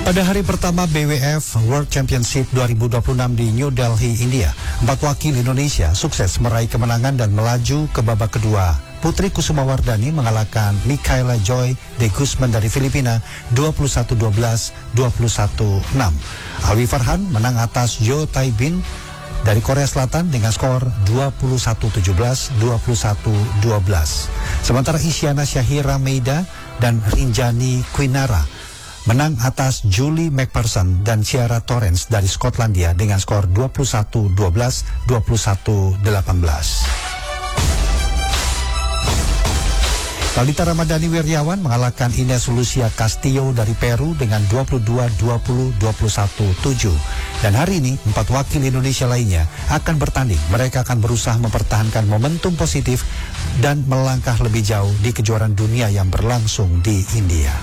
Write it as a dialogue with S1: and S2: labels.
S1: Pada hari pertama BWF World Championship 2026 di New Delhi, India, 4 wakil Indonesia sukses meraih kemenangan dan melaju ke babak kedua. Putri Kusumawardani mengalahkan Michaela Joy de Guzman dari Filipina 21-12, 21-6. Alwi Farhan menang atas Jo Tai Bin dari Korea Selatan dengan skor 21-17, 21-12. Sementara Isyana Syahira Meida dan Rinjani Quinara menang atas Julie McPherson dan Ciara Torrens dari Skotlandia dengan skor 21-12, 21-18. Talita Ramadhani Wiryawan mengalahkan Ines Lucia Castillo dari Peru dengan 22-20, 21-7. Dan hari ini, 4 wakil Indonesia lainnya akan bertanding. Mereka akan berusaha mempertahankan momentum positif dan melangkah lebih jauh di kejuaraan dunia yang berlangsung di India.